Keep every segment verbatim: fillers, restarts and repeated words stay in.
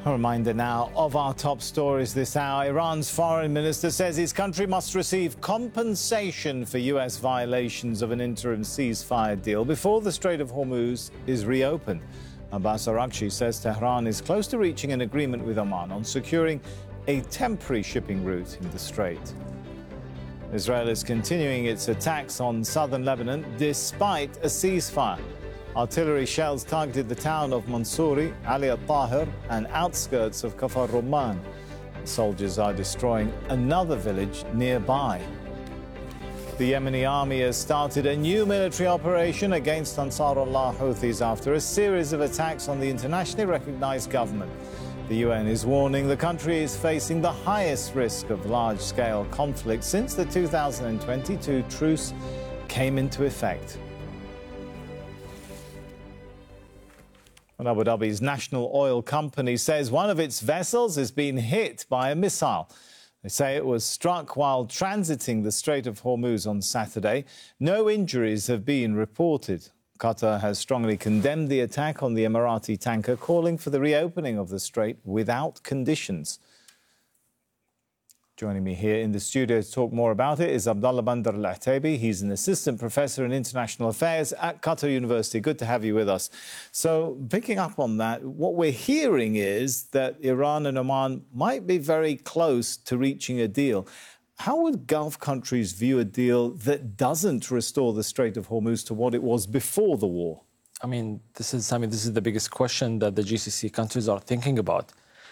A reminder now of our top stories this hour. Iran's foreign minister says his country must receive compensation for U S violations of an interim ceasefire deal before the Strait of Hormuz is reopened. Abbas Araghchi says Tehran is close to reaching an agreement with Oman on securing a temporary shipping route in the strait. Israel is continuing its attacks on southern Lebanon despite a ceasefire. Artillery shells targeted the town of Mansouri, Ali al-Tahir, and outskirts of Kafar Rumman. The soldiers are destroying another village nearby. The Yemeni army has started a new military operation against Ansarullah Houthis after a series of attacks on the internationally recognized government. The U N is warning the country is facing the highest risk of large-scale conflict since the two thousand twenty-two truce came into effect. Abu Dhabi's national oil company says one of its vessels has been hit by a missile. They say it was struck while transiting the Strait of Hormuz on Saturday. No injuries have been reported. Qatar has strongly condemned the attack on the Emirati tanker, calling for the reopening of the strait without conditions. Joining me here in the studio to talk more about it is Abdullah Bandar Al-Ataibi. He's an assistant professor in international affairs at Qatar University. Good to have you with us. So, picking up on that, what we're hearing is that Iran and Oman might be very close to reaching a deal. How would Gulf countries view a deal that doesn't restore the Strait of Hormuz to what it was before the war? I mean, this is, I mean, this is the biggest question that the G C C countries are thinking about.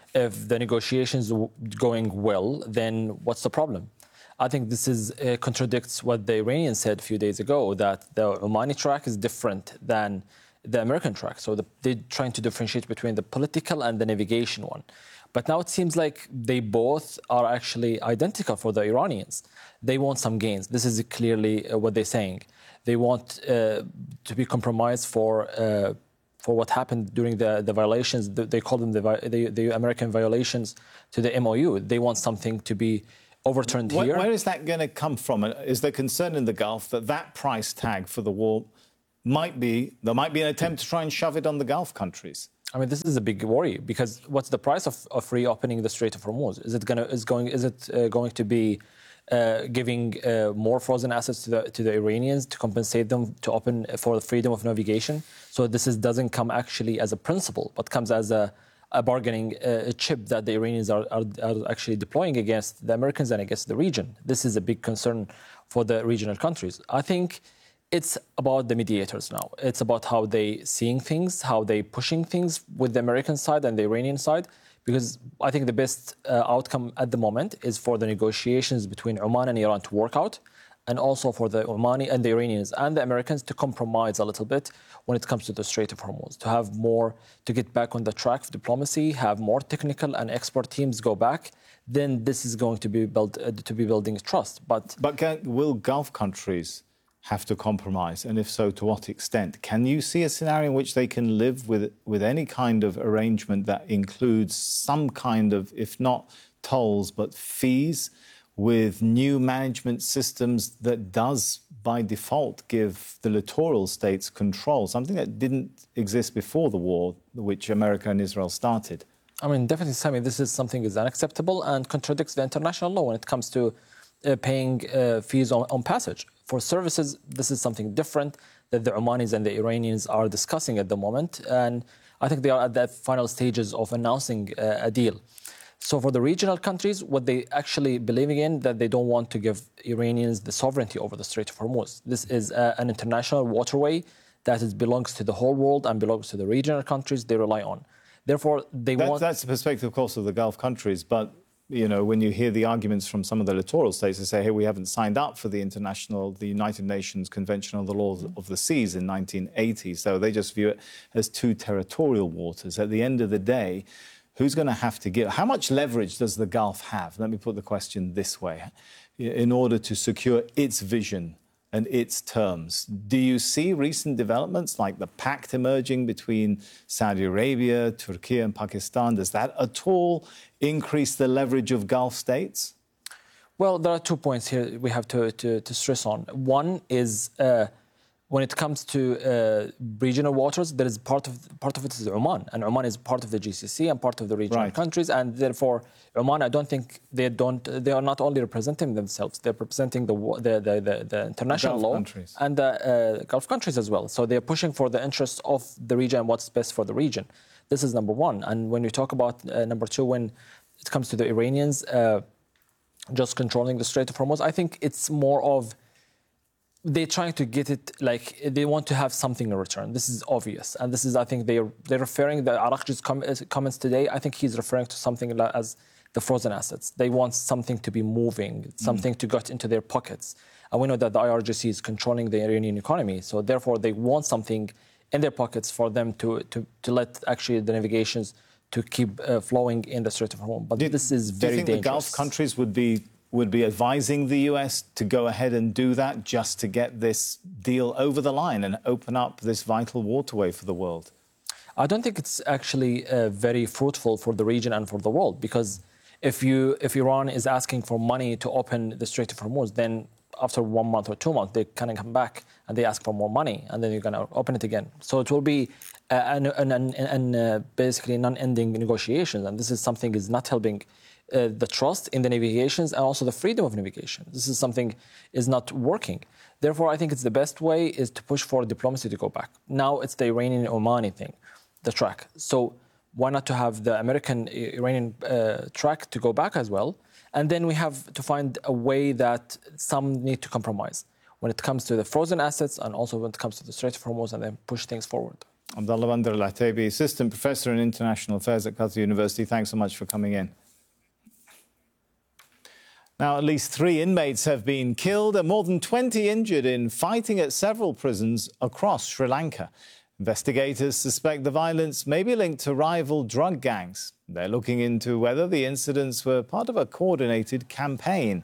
If the negotiations are going well, then what's the problem? I think this is uh, contradicts what the Iranians said a few days ago, that the Omani track is different than the American track. So the, they're trying to differentiate between the political and the navigation one. But now it seems like they both are actually identical for the Iranians. They want some gains. This is clearly uh, what they're saying. They want uh, to be compromised for... Uh, for what happened during the, the violations. They call them the, the, the American violations to the M O U. They want something to be overturned where, here. Where is that going to come from? Is there concern in the Gulf that that price tag for the war might be, there might be an attempt to try and shove it on the Gulf countries? I mean, this is a big worry, because what's the price of, of reopening the Strait of Hormuz? Is it going to, is going, is it uh, going to be uh, giving uh, more frozen assets to the, to the Iranians to compensate them to open for the freedom of navigation? So this is, doesn't come actually as a principle, but comes as a, a bargaining uh, chip that the Iranians are, are, are actually deploying against the Americans and against the region. This is a big concern for the regional countries. I think it's about the mediators now. It's about how they seeing things, how they pushing things with the American side and the Iranian side, because I think the best uh, outcome at the moment is for the negotiations between Oman and Iran to work out, and also for the Omani and the Iranians and the Americans to compromise a little bit when it comes to the Strait of Hormuz, to have more, to get back on the track of diplomacy, have more technical and expert teams go back. Then this is going to be built uh, to be building trust. But but can, will Gulf countries have to compromise, and if so, to what extent? Can you see a scenario in which they can live with with any kind of arrangement that includes some kind of, if not tolls, but fees, with new management systems that does, by default, give the littoral states control, something that didn't exist before the war, which America and Israel started? I mean, definitely, Sami, this is something that is unacceptable and contradicts the international law when it comes to uh, paying uh, fees on, on passage. For services, this is something different that the Omanis and the Iranians are discussing at the moment, and I think they are at the final stages of announcing uh, a deal. So for the regional countries, what they actually believing in, that they don't want to give Iranians the sovereignty over the Strait of Hormuz. This is uh, an international waterway that is, belongs to the whole world and belongs to the regional countries they rely on. Therefore, they that, want... That's the perspective, of course, of the Gulf countries, but you know, when you hear the arguments from some of the littoral states, they say, hey, we haven't signed up for the international, the United Nations Convention on the Laws of the Seas in nineteen eighty. So they just view it as two territorial waters. At the end of the day, who's going to have to give? How much leverage does the Gulf have? Let me put the question this way. In order to secure its vision and its terms, do you see recent developments like the pact emerging between Saudi Arabia, Turkey and Pakistan? Does that at all increase the leverage of Gulf states? Well, there are two points here we have to, to, to stress on. One is uh, when it comes to uh, regional waters, there is part of part of it is Oman, and Oman is part of the G C C and part of the regional right. countries, and therefore Oman, I don't think they don't. They are not only representing themselves; they're representing the the the, the, the international Gulf law countries. and the uh, Gulf countries as well. So they're pushing for the interests of the region and what's best for the region. This is number one. And when you talk about uh, number two, when it comes to the Iranians uh, just controlling the Strait of Hormuz, I think it's more of they're trying to get it, like, they want to have something in return. This is obvious. And this is, I think, they're, they're referring, the Araghchi's com- comments today, I think he's referring to something like as the frozen assets. They want something to be moving, something mm. to get into their pockets. And we know that the I R G C is controlling the Iranian economy. So therefore, they want something in their pockets for them to, to, to let actually the navigations to keep uh, flowing in the Strait of Hormuz. But do, this is very dangerous. Do you think dangerous. the Gulf countries would be would be advising the U S to go ahead and do that just to get this deal over the line and open up this vital waterway for the world? I don't think it's actually uh, very fruitful for the region and for the world, because if you if Iran is asking for money to open the Strait of Hormuz, then after one month or two months, they kind of come back and they ask for more money, and then you're going to open it again. So it will be uh, an, an, an, an, uh, basically non-ending negotiations, and this is something is not helping uh, the trust in the navigations and also the freedom of navigation. This is something is not working. Therefore, I think it's the best way is to push for diplomacy to go back. Now it's the Iranian-Omani thing, the track. So why not to have the American-Iranian uh, track to go back as well? And then we have to find a way that some need to compromise when it comes to the frozen assets and also when it comes to the Strait of Hormuz, and then push things forward. Abdullah Bandar Al-Ataibi, Assistant Professor in International Affairs at Qatar University, thanks so much for coming in. Now, at least three inmates have been killed and more than twenty injured in fighting at several prisons across Sri Lanka. Investigators suspect the violence may be linked to rival drug gangs. They're looking into whether the incidents were part of a coordinated campaign.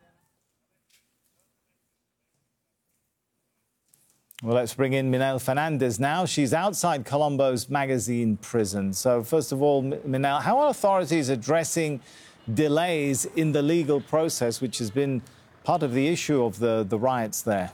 Well, let's bring in Minel Fernandez now. She's outside Colombo's Magazine prison. So, first of all, Minel, how are authorities addressing delays in the legal process, which has been part of the issue of the, the riots there?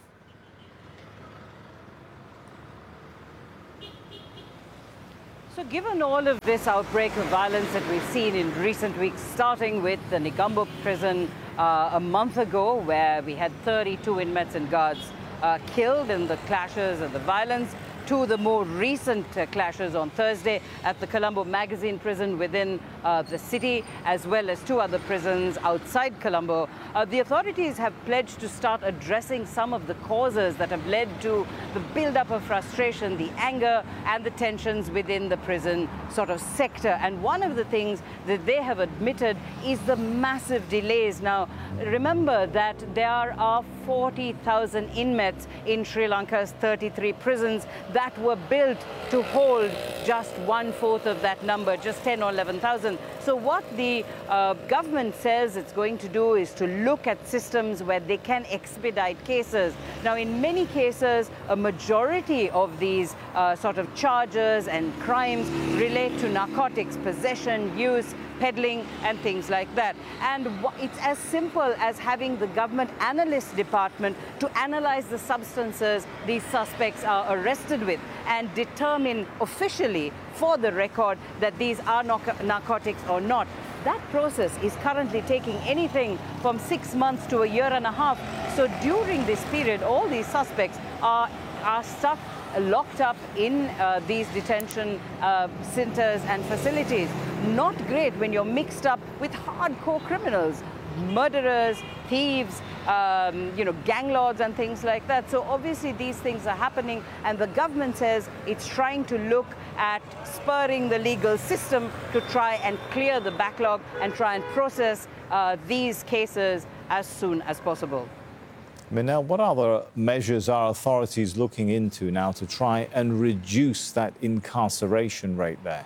So given all of this outbreak of violence that we've seen in recent weeks, starting with the Negombo prison uh, a month ago, where we had thirty-two inmates and guards uh, killed in the clashes and the violence, to the more recent uh, clashes on Thursday at the Colombo Magazine prison within uh, the city, as well as two other prisons outside Colombo. Uh, the authorities have pledged to start addressing some of the causes that have led to the build-up of frustration, the anger and the tensions within the prison sort of sector. And one of the things that they have admitted is the massive delays. Now, remember that there are forty thousand inmates in Sri Lanka's thirty-three prisons that were built to hold just one-fourth of that number, just ten or eleven thousand. So what the uh, government says it's going to do is to look at systems where they can expedite cases. Now, in many cases, a majority of these uh, sort of charges and crimes relate to narcotics, possession, use, peddling and things like that. And it's as simple as having the government analyst department to analyze the substances these suspects are arrested with and determine officially for the record that these are narcotics or not. That process is currently taking anything from six months to a year and a half. So during this period, all these suspects are, are stuck locked up in uh, these detention uh, centers and facilities. Not great when you're mixed up with hardcore criminals, murderers, thieves, um, you know, gang lords and things like that. So obviously these things are happening, and the government says it's trying to look at spurring the legal system to try and clear the backlog and try and process uh, these cases as soon as possible. Minel, what other measures are authorities looking into now to try and reduce that incarceration rate there?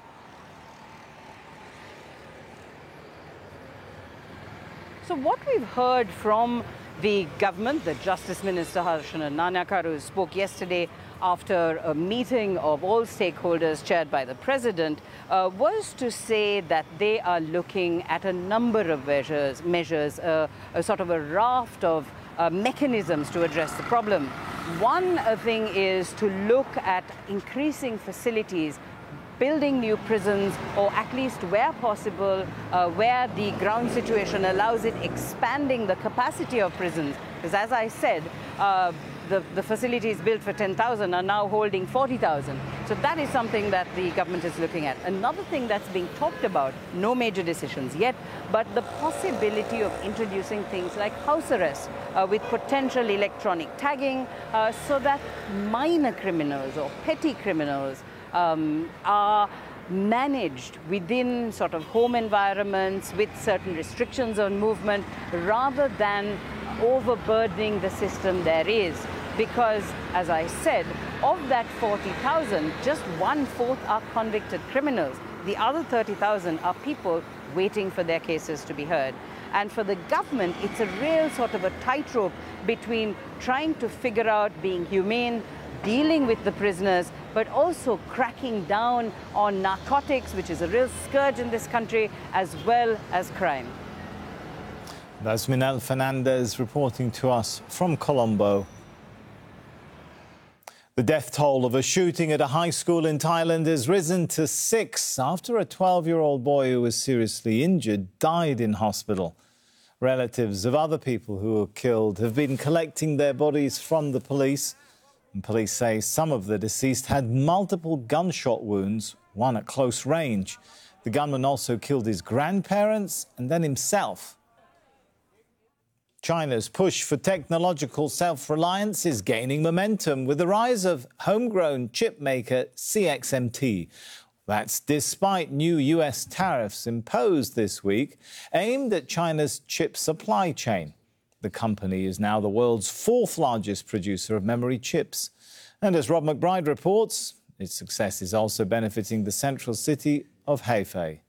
So what we've heard from the government, the Justice Minister Harsana Nanayakaru spoke yesterday after a meeting of all stakeholders chaired by the President, uh, was to say that they are looking at a number of measures, measures uh, a sort of a raft of Uh, mechanisms to address the problem. One uh, thing is to look at increasing facilities, building new prisons, or at least where possible, uh, where the ground situation allows it, expanding the capacity of prisons. Because as I said, uh, the, the facilities built for ten thousand are now holding forty thousand. So that is something that the government is looking at. Another thing that's being talked about, no major decisions yet, but the possibility of introducing things like house arrest uh, with potential electronic tagging uh, so that minor criminals or petty criminals Um, are managed within sort of home environments with certain restrictions on movement rather than overburdening the system there is. Because, as I said, of that forty thousand, just one-fourth are convicted criminals. The other thirty thousand are people waiting for their cases to be heard. And for the government, it's a real sort of a tightrope between trying to figure out being humane, dealing with the prisoners, but also cracking down on narcotics, which is a real scourge in this country, as well as crime. That's Minel Fernandez reporting to us from Colombo. The death toll of a shooting at a high school in Thailand has risen to six after a twelve-year-old boy who was seriously injured died in hospital. Relatives of other people who were killed have been collecting their bodies from the police. And police say some of the deceased had multiple gunshot wounds, one at close range. The gunman also killed his grandparents and then himself. China's push for technological self-reliance is gaining momentum with the rise of homegrown chip maker C X M T. That's despite new U S tariffs imposed this week aimed at China's chip supply chain. The company is now the world's fourth largest producer of memory chips. And as Rob McBride reports, its success is also benefiting the central city of Hefei.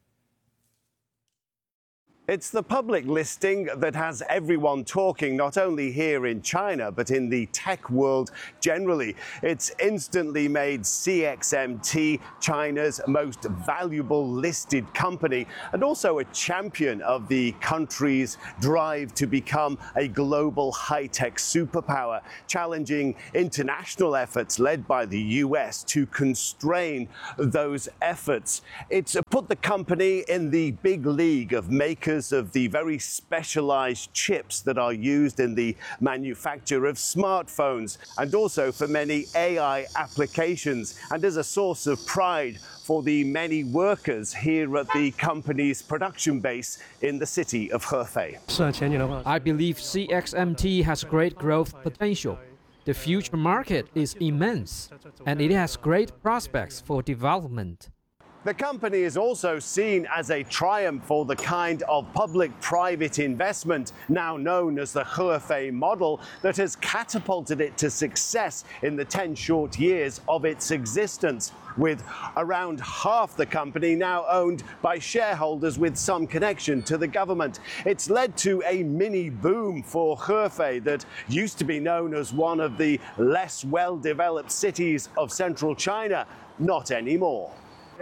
It's the public listing that has everyone talking, not only here in China, but in the tech world generally. It's instantly made C X M T China's most valuable listed company and also a champion of the country's drive to become a global high-tech superpower, challenging international efforts led by the U S to constrain those efforts. It's put the company in the big league of makers of the very specialized chips that are used in the manufacture of smartphones and also for many A I applications, and as a source of pride for the many workers here at the company's production base in the city of Hefei. I believe C X M T has great growth potential. The future market is immense, and it has great prospects for development. The company is also seen as a triumph for the kind of public-private investment now known as the Hefei model that has catapulted it to success in the ten short years of its existence, with around half the company now owned by shareholders with some connection to the government. It's led to a mini boom for Hefei that used to be known as one of the less well-developed cities of central China. Not anymore.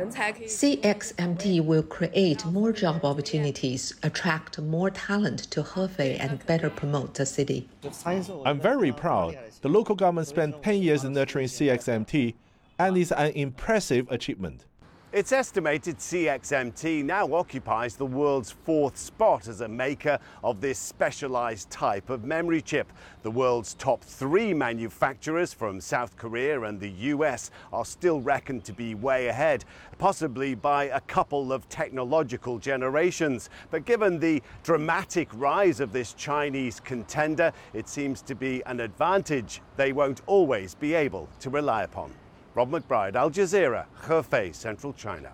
C X M T will create more job opportunities, attract more talent to Hefei, and better promote the city. I'm very proud. The local government spent ten years in nurturing C X M T, and it's an impressive achievement. It's estimated C X M T now occupies the world's fourth spot as a maker of this specialized type of memory chip. The world's top three manufacturers from South Korea and the U S are still reckoned to be way ahead, possibly by a couple of technological generations. But given the dramatic rise of this Chinese contender, it seems to be an advantage they won't always be able to rely upon. Rob McBride, Al Jazeera, Hefei, Central China.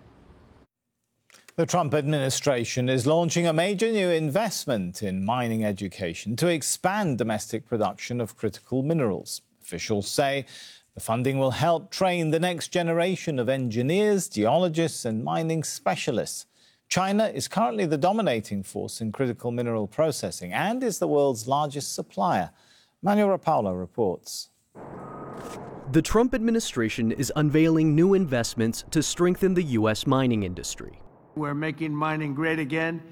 The Trump administration is launching a major new investment in mining education to expand domestic production of critical minerals. Officials say the funding will help train the next generation of engineers, geologists and mining specialists. China is currently the dominating force in critical mineral processing and is the world's largest supplier. Manuel Rapallo reports. The Trump administration is unveiling new investments to strengthen the U S mining industry. We're making mining great again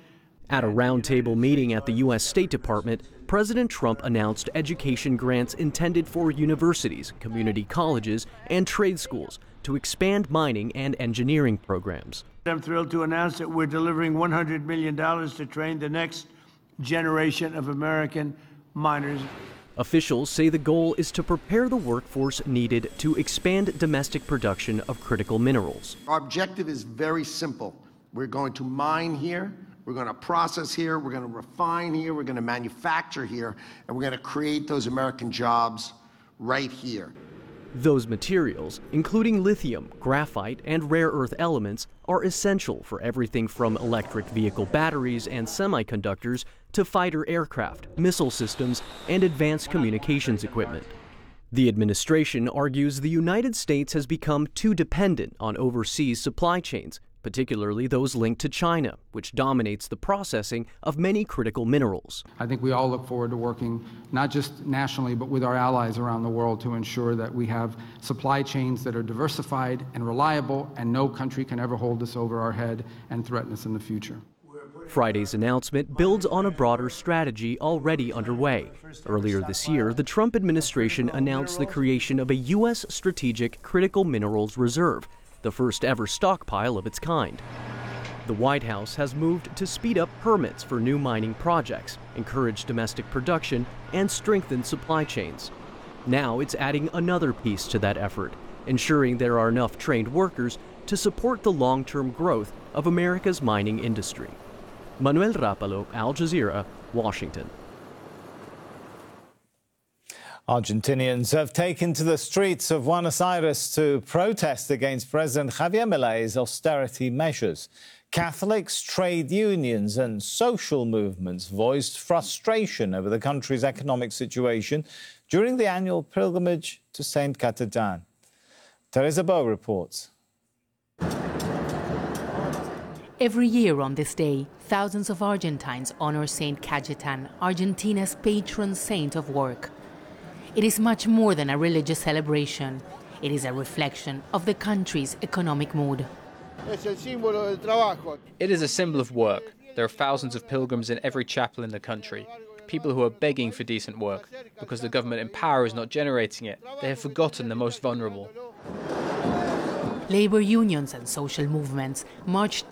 At a roundtable meeting at the U S State Department, President Trump announced education grants intended for universities, community colleges, and trade schools to expand mining and engineering programs. I'm thrilled to announce that we're delivering one hundred million dollars to train the next generation of American miners. Officials say the goal is to prepare the workforce needed to expand domestic production of critical minerals. Our objective is very simple. We're going to mine here, we're going to process here, we're going to refine here, we're going to manufacture here, and we're going to create those American jobs right here. Those materials, including lithium, graphite, and rare earth elements, are essential for everything from electric vehicle batteries and semiconductors to fighter aircraft, missile systems, and advanced communications equipment. The administration argues the United States has become too dependent on overseas supply chains, particularly those linked to China, which dominates the processing of many critical minerals. I think we all look forward to working not just nationally, but with our allies around the world to ensure that we have supply chains that are diversified and reliable, and no country can ever hold us over our head and threaten us in the future. Friday's announcement builds on a broader strategy already underway. Earlier this year, the Trump administration announced the creation of a U S Strategic Critical Minerals Reserve, the first ever stockpile of its kind. The White House has moved to speed up permits for new mining projects, encourage domestic production, and strengthen supply chains. Now it's adding another piece to that effort, ensuring there are enough trained workers to support the long-term growth of America's mining industry. Manuel Rapalo, Al Jazeera, Washington. Argentinians have taken to the streets of Buenos Aires to protest against President Javier Milei's austerity measures. Catholics, trade unions and social movements voiced frustration over the country's economic situation during the annual pilgrimage to Saint Cajetan. Teresa Bow reports. Every year on this day, thousands of Argentines honor Saint Cajetan, Argentina's patron saint of work. It is much more than a religious celebration. It is a reflection of the country's economic mood. It is a symbol of work. There are thousands of pilgrims in every chapel in the country. People who are begging for decent work because the government in power is not generating it. They have forgotten the most vulnerable. Labor unions and social movements marched